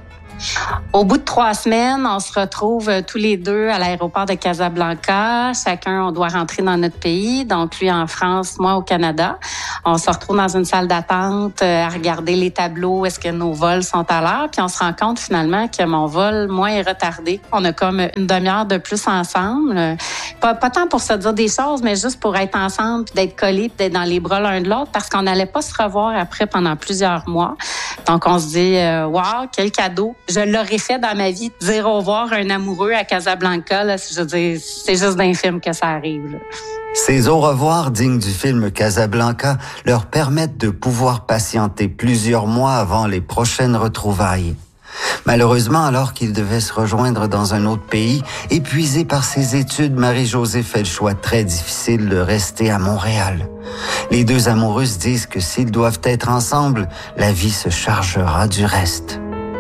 Au bout de 3 semaines, on se retrouve tous les deux à l'aéroport de Casablanca. Chacun, on doit rentrer dans notre pays. Donc, lui en France, moi au Canada. On se retrouve dans une salle d'attente à regarder les tableaux. Est-ce que nos vols sont à l'heure? Puis on se rend compte finalement que mon vol, moi, est retardé. On a comme une demi-heure de plus ensemble. Pas tant pour se dire des choses, mais juste pour être ensemble, puis d'être collés, puis d'être dans les bras l'un de l'autre, parce qu'on n'allait pas se revoir après pendant plusieurs mois. Donc, on se dit, wow, quel cadeau. Je l'aurais fait dans ma vie, dire au revoir à un amoureux à Casablanca. Là, je veux dire, c'est juste d'un film que ça arrive. Là. Ces au revoir dignes du film Casablanca leur permettent de pouvoir patienter plusieurs mois avant les prochaines retrouvailles. Malheureusement, alors qu'ils devaient se rejoindre dans un autre pays, épuisée par ses études, Marie-Josée fait le choix très difficile de rester à Montréal. Les deux amoureuses disent que s'ils doivent être ensemble, la vie se chargera du reste.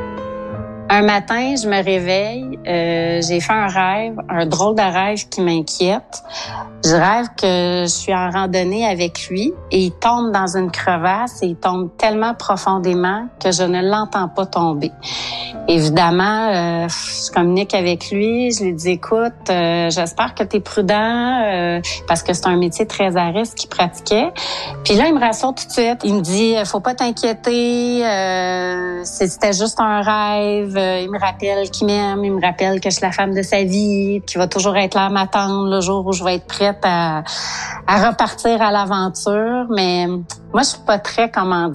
Un matin, je me réveille, j'ai fait un rêve, un drôle de rêve qui m'inquiète. Je rêve que je suis en randonnée avec lui et il tombe dans une crevasse et il tombe tellement profondément que je ne l'entends pas tomber. Évidemment, je communique avec lui, je lui dis, écoute, j'espère que tu es prudent parce que c'est un métier très à risque qu'il pratiquait. Puis là, il me rassure tout de suite. Il me dit, faut pas t'inquiéter, c'était juste un rêve. Il me rappelle qu'il m'aime, il me rappelle que je suis la femme de sa vie, qu'il va toujours être là à m'attendre le jour où je vais être prête à repartir à l'aventure. Mais moi, je suis pas très,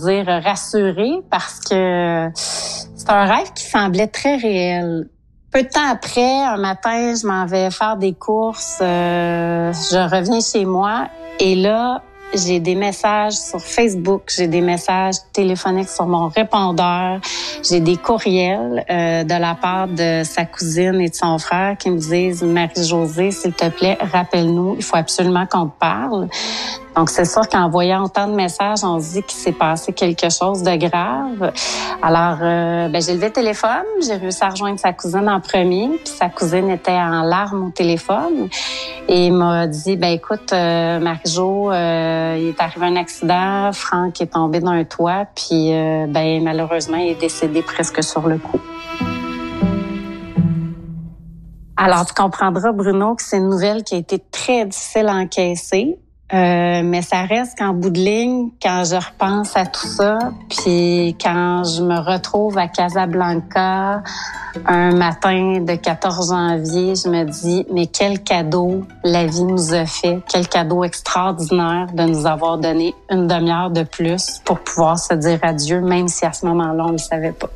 rassurée parce que c'est un rêve qui semblait très réel. Peu de temps après, un matin, je m'en vais faire des courses. Je reviens chez moi et là, j'ai des messages sur Facebook, j'ai des messages téléphoniques sur mon répondeur, j'ai des courriels de la part de sa cousine et de son frère qui me disent « Marie-Josée, s'il te plaît, rappelle-nous, il faut absolument qu'on te parle ». Donc, c'est sûr qu'en voyant autant de messages, on se dit qu'il s'est passé quelque chose de grave. Alors, j'ai levé le téléphone, j'ai réussi à rejoindre sa cousine en premier, puis sa cousine était en larmes au téléphone. Et il m'a dit, écoute, Marie-Jo, il est arrivé un accident, Franck est tombé d'un toit, puis malheureusement, il est décédé presque sur le coup. Alors, tu comprendras, Bruno, que c'est une nouvelle qui a été très difficile à encaisser. Mais ça reste qu'en bout de ligne, quand je repense à tout ça, puis quand je me retrouve à Casablanca un matin de 14 janvier, je me dis, mais quel cadeau la vie nous a fait, quel cadeau extraordinaire de nous avoir donné une demi-heure de plus pour pouvoir se dire adieu, même si à ce moment-là, on ne le savait pas.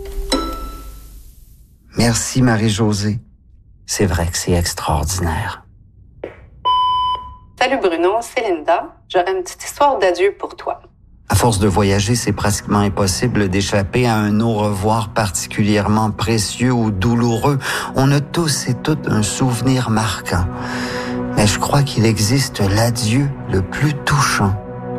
Merci Marie-Josée. C'est vrai que c'est extraordinaire. Salut Bruno, c'est Linda. J'aurais une petite histoire d'adieu pour toi. À force de voyager, c'est pratiquement impossible d'échapper à un au revoir particulièrement précieux ou douloureux. On a tous et toutes un souvenir marquant. Mais je crois qu'il existe l'adieu le plus touchant,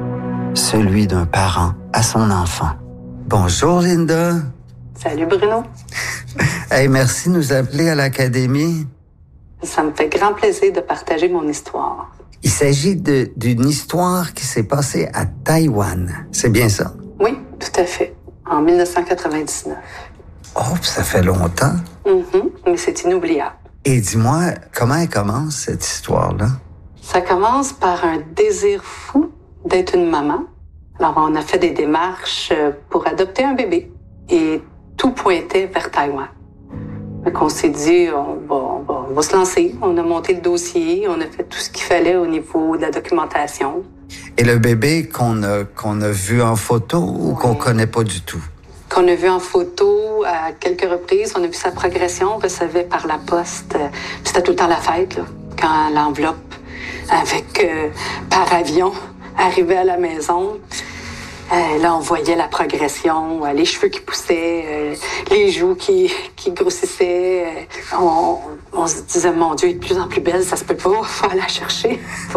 celui d'un parent à son enfant. Bonjour Linda. Salut Bruno. Hey, merci de nous appeler à l'Académie. Ça me fait grand plaisir de partager mon histoire. Il s'agit d'une histoire qui s'est passée à Taïwan. C'est bien ça? Oui, tout à fait. En 1999. Oh, ça fait longtemps. Mais c'est inoubliable. Et dis-moi, comment elle commence, cette histoire-là? Ça commence par un désir fou d'être une maman. Alors, on a fait des démarches pour adopter un bébé. Et tout pointait vers Taïwan. Donc, on s'est dit, on va se lancer. On a monté le dossier, on a fait tout ce qu'il fallait au niveau de la documentation. Et le bébé qu'on a vu en photo ou qu'on connaît pas du tout? Qu'on a vu en photo à quelques reprises. On a vu sa progression, on recevait par la poste. C'était tout le temps la fête, là, quand l'enveloppe avec par avion arrivait à la maison. Là, on voyait la progression, les cheveux qui poussaient, les joues qui grossissaient. On se disait, mon Dieu, elle est de plus en plus belle, ça se peut pas, faut aller la chercher.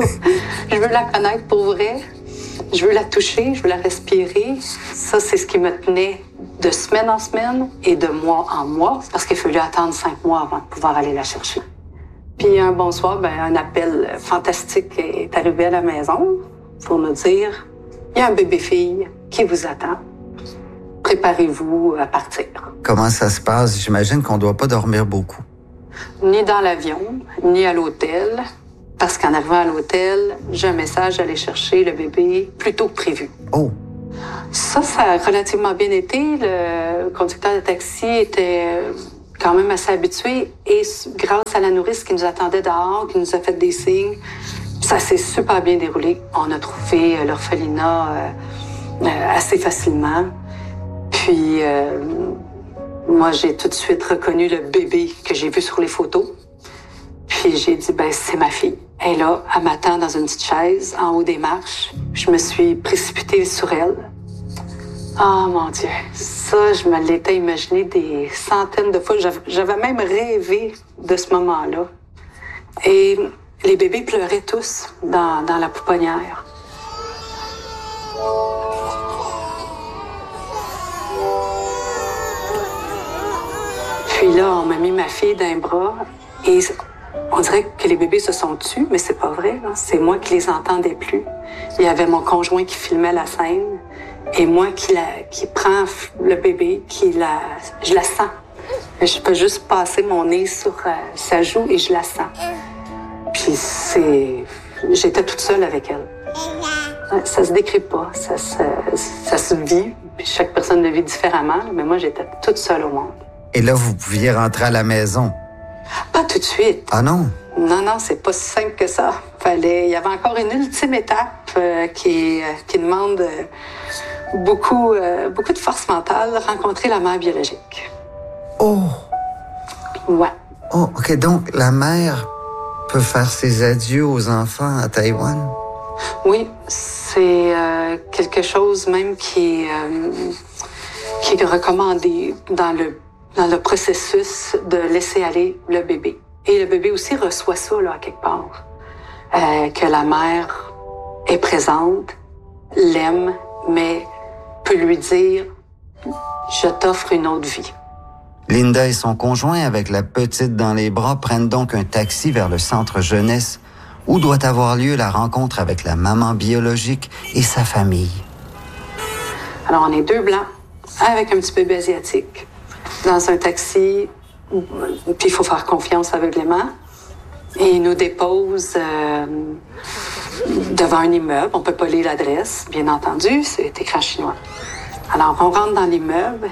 Je veux la connaître pour vrai, je veux la toucher, je veux la respirer. Ça, c'est ce qui me tenait de semaine en semaine et de mois en mois, parce qu'il fallait attendre 5 mois avant de pouvoir aller la chercher. Puis un bon soir, un appel fantastique est arrivé à la maison pour nous dire... Il y a un bébé-fille qui vous attend. Préparez-vous à partir. Comment ça se passe? J'imagine qu'on ne doit pas dormir beaucoup. Ni dans l'avion, ni à l'hôtel. Parce qu'en arrivant à l'hôtel, j'ai un message d'aller chercher le bébé plus tôt que prévu. Oh! Ça a relativement bien été. Le conducteur de taxi était quand même assez habitué. Et grâce à la nourrice qui nous attendait dehors, qui nous a fait des signes, ça s'est super bien déroulé. On a trouvé l'orphelinat assez facilement. Puis, moi, j'ai tout de suite reconnu le bébé que j'ai vu sur les photos. Puis, j'ai dit, c'est ma fille. Elle est là, elle m'attend dans une petite chaise, en haut des marches. Je me suis précipitée sur elle. Oh, mon Dieu. Ça, je me l'étais imaginé des centaines de fois. J'avais même rêvé de ce moment-là. Et... les bébés pleuraient tous dans la pouponnière. Puis là, on m'a mis ma fille d'un bras et on dirait que les bébés se sont tus, mais c'est pas vrai. Là. C'est moi qui les entendais plus. Il y avait mon conjoint qui filmait la scène et moi qui prend le bébé, je la sens. Je peux juste passer mon nez sur sa joue et je la sens. Puis j'étais toute seule avec elle. Ça se décrit pas, ça se vit. Puis chaque personne le vit différemment, mais moi, j'étais toute seule au monde. Et là, vous pouviez rentrer à la maison? Pas tout de suite. Ah non? Non, c'est pas si simple que ça. Il y avait encore une ultime étape qui demande beaucoup de force mentale, rencontrer la mère biologique. Oh! Ouais. Oh, OK. Donc, la mère peut faire ses adieux aux enfants à Taïwan? Oui, c'est quelque chose même qui est recommandé dans le processus de laisser aller le bébé. Et le bébé aussi reçoit ça, là, à quelque part. Que la mère est présente, l'aime, mais peut lui dire « Je t'offre une autre vie ». Linda et son conjoint, avec la petite dans les bras, prennent donc un taxi vers le centre jeunesse où doit avoir lieu la rencontre avec la maman biologique et sa famille. Alors, on est 2 Blancs avec un petit bébé asiatique dans un taxi, puis il faut faire confiance aveuglément. Et ils nous déposent devant un immeuble. On peut pas lire l'adresse, bien entendu, c'est écrit en chinois. Alors, on rentre dans l'immeuble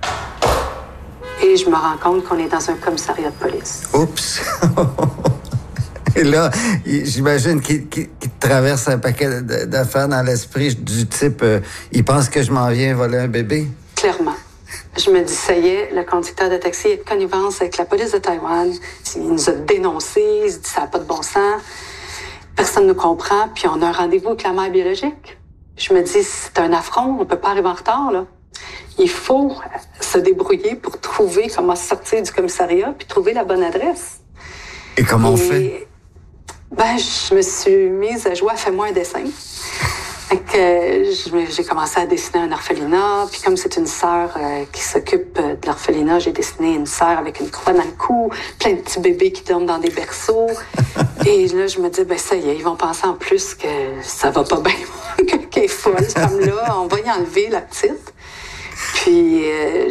et je me rends compte qu'on est dans un commissariat de police. Oups! Et là, j'imagine qu'il te traverse un paquet d'affaires dans l'esprit du type il pense que je m'en viens voler un bébé? Clairement. Je me dis, ça y est, le conducteur de taxi est de connivence avec la police de Taïwan. Il nous a dénoncés, il se dit ça n'a pas de bon sens. Personne ne nous comprend, puis on a un rendez-vous avec la mère biologique. Je me dis, c'est un affront, on peut pas arriver en retard, là. Il faut se débrouiller pour trouver comment sortir du commissariat puis trouver la bonne adresse. Et comment on fait? Ben, je me suis mise à jouer à Fais-moi un dessin. Fait que j'ai commencé à dessiner un orphelinat, puis comme c'est une sœur qui s'occupe de l'orphelinat, j'ai dessiné une sœur avec une croix dans le cou, plein de petits bébés qui dorment dans des berceaux. Et là, je me dis, ben ça y est, ils vont penser en plus que ça va pas bien, qu'elle est folle, cette femme-là, on va y enlever la petite. Puis,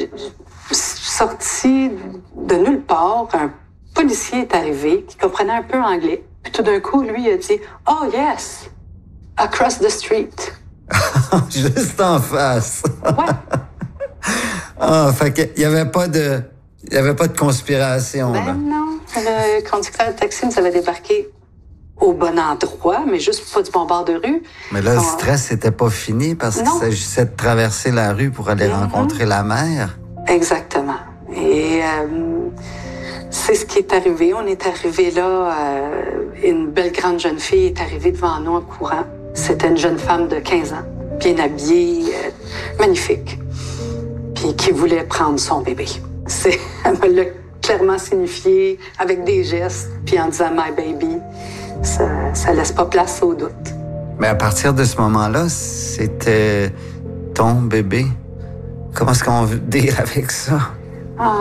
sorti de nulle part, un policier est arrivé qui comprenait un peu anglais. Puis tout d'un coup, lui, il a dit « Oh yes, across the street. » Juste en face. Ouais. Ah, fait qu'il y avait pas de conspiration. Ben non. Le conducteur de taxi nous avait débarqué au bon endroit, mais juste pas du bon bord de rue. Mais là, le stress n'était pas fini parce qu'il s'agissait de traverser la rue pour aller rencontrer la mère. Exactement. Et c'est ce qui est arrivé. On est arrivé là, une belle grande jeune fille est arrivée devant nous en courant. C'était une jeune femme de 15 ans, bien habillée, magnifique, puis qui voulait prendre son bébé. Elle me l'a clairement signifié avec des gestes, puis en disant « my baby ». Ça laisse pas place au doute. Mais à partir de ce moment-là, c'était ton bébé. Comment est-ce qu'on veut dire avec ça? Ah.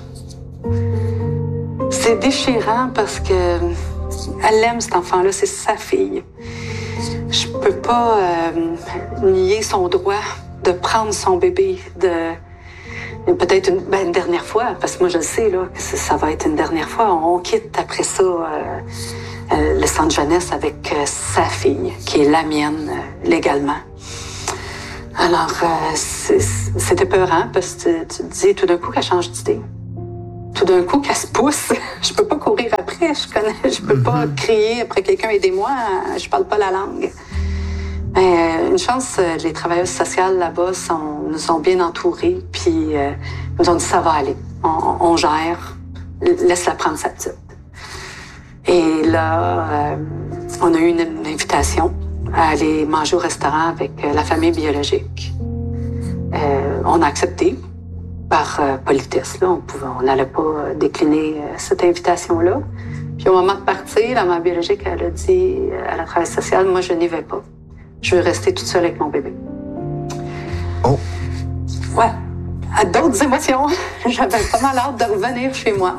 C'est déchirant parce que elle aime cet enfant-là, c'est sa fille. Je peux pas nier son droit de prendre son bébé, peut-être une dernière fois, parce que moi je le sais là, que ça va être une dernière fois. On quitte après ça le centre jeunesse avec sa fille, qui est la mienne légalement. Alors, c'était peurant parce que tu te dis tout d'un coup qu'elle change d'idée. Tout d'un coup qu'elle se pousse. Je peux pas courir après. Je peux pas crier après quelqu'un, aidez-moi. Je parle pas la langue. Une chance, les travailleuses sociales là-bas nous ont bien entourés, puis nous ont dit ça va aller. On gère. Laisse-la prendre sa petite. Et là, on a eu une invitation à aller manger au restaurant avec la famille biologique. On a accepté par politesse. Là. On n'allait pas décliner cette invitation-là. Puis au moment de partir, la mère biologique, elle a dit à la travailleuse sociale, moi, je n'y vais pas. Je veux rester toute seule avec mon bébé. Oh! Ouais. À d'autres émotions. J'avais pas mal hâte de revenir chez moi.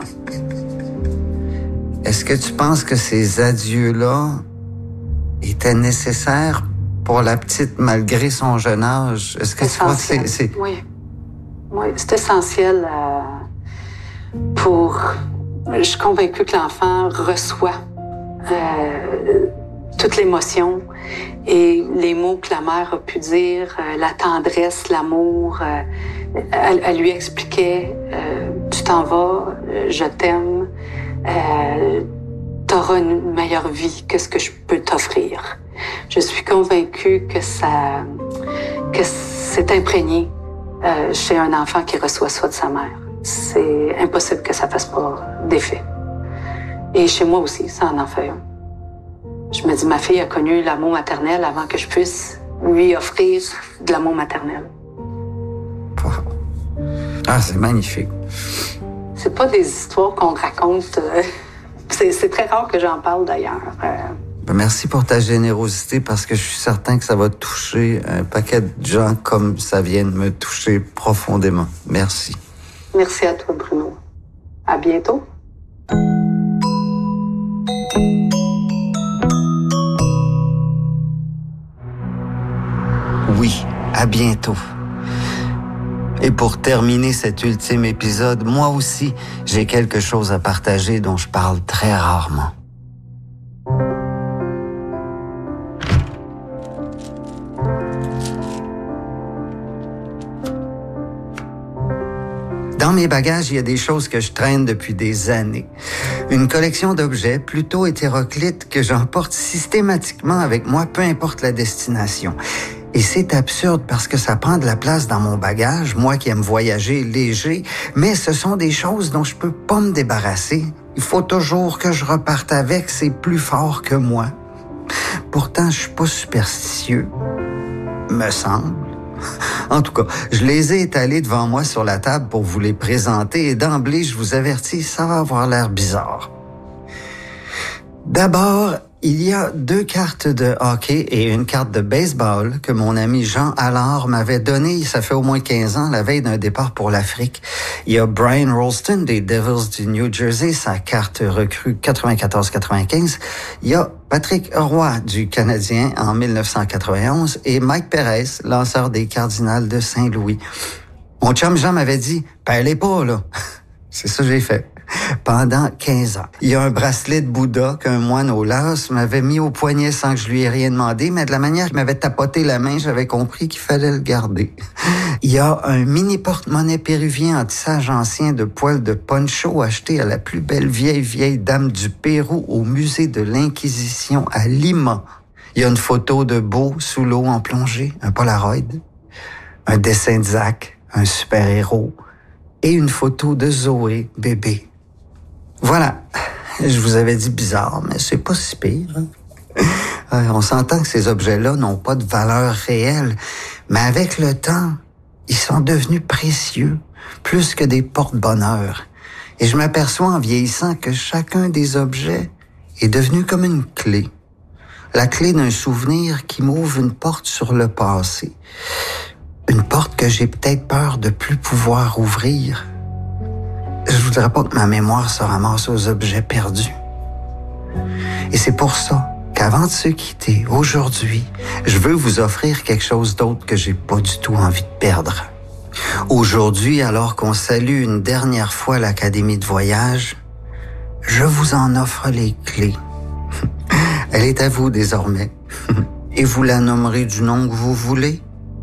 Est-ce que tu penses que ces adieux-là étaient nécessaires pour la petite malgré son jeune âge? Est-ce que tu crois que c'est... Oui. Oui, c'est essentiel pour... Je suis convaincue que l'enfant reçoit toute l'émotion et les mots que la mère a pu dire, la tendresse, l'amour. Elle lui expliquait tu t'en vas, je t'aime, t'auras une meilleure vie que ce que je peux t'offrir. Je suis convaincue que c'est imprégné chez un enfant qui reçoit ça de sa mère. C'est impossible que ça fasse pas d'effet. Et chez moi aussi, ça en fait un. Je me dis, ma fille a connu l'amour maternel avant que je puisse lui offrir de l'amour maternel. Ah, c'est magnifique. C'est pas des histoires qu'on raconte. C'est très rare que j'en parle, d'ailleurs. Merci pour ta générosité, parce que je suis certain que ça va toucher un paquet de gens comme ça vient de me toucher profondément. Merci. Merci à toi, Bruno. À bientôt. Oui, à bientôt. Et pour terminer cet ultime épisode, moi aussi, j'ai quelque chose à partager dont je parle très rarement. Dans mes bagages, il y a des choses que je traîne depuis des années. Une collection d'objets plutôt hétéroclites que j'emporte systématiquement avec moi, peu importe la destination. Et c'est absurde parce que ça prend de la place dans mon bagage, moi qui aime voyager léger, mais ce sont des choses dont je peux pas me débarrasser. Il faut toujours que je reparte avec, c'est plus fort que moi. Pourtant, je suis pas superstitieux, me semble. En tout cas, je les ai étalés devant moi sur la table pour vous les présenter et d'emblée, je vous avertis, ça va avoir l'air bizarre. D'abord, il y a 2 cartes de hockey et une carte de baseball que mon ami Jean Allard m'avait donné, ça fait au moins 15 ans, la veille d'un départ pour l'Afrique. Il y a Brian Rolston des Devils du New Jersey, sa carte recrue 94-95. Il y a Patrick Roy du Canadien en 1991 et Mike Perez, lanceur des Cardinals de Saint-Louis. Mon chum Jean m'avait dit, perdez pas, là. C'est ça que j'ai fait. Pendant 15 ans. Il y a un bracelet de Bouddha qu'un moine au Laos m'avait mis au poignet sans que je lui ai rien demandé, mais de la manière qu'il m'avait tapoté la main, j'avais compris qu'il fallait le garder. Il y a un mini porte-monnaie péruvien en tissage ancien de poils de poncho acheté à la plus belle vieille dame du Pérou au musée de l'Inquisition à Lima. Il y a une photo de Beau sous l'eau en plongée, un Polaroid, un dessin de Zach, un super-héros, et une photo de Zoé, bébé. Voilà, je vous avais dit bizarre, mais c'est pas si pire. On s'entend que ces objets-là n'ont pas de valeur réelle, mais avec le temps, ils sont devenus précieux, plus que des porte-bonheur. Et je m'aperçois en vieillissant que chacun des objets est devenu comme une clé. La clé d'un souvenir qui m'ouvre une porte sur le passé. Une porte que j'ai peut-être peur de plus pouvoir ouvrir. Je voudrais pas que ma mémoire se ramasse aux objets perdus. Et c'est pour ça qu'avant de se quitter, aujourd'hui, je veux vous offrir quelque chose d'autre que j'ai pas du tout envie de perdre. Aujourd'hui, alors qu'on salue une dernière fois l'Académie de voyage, je vous en offre les clés. Elle est à vous désormais. Et vous la nommerez du nom que vous voulez.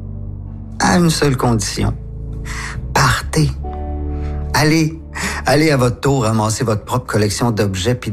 À une seule condition. Partez. Allez à votre tour ramasser votre propre collection d'objets puis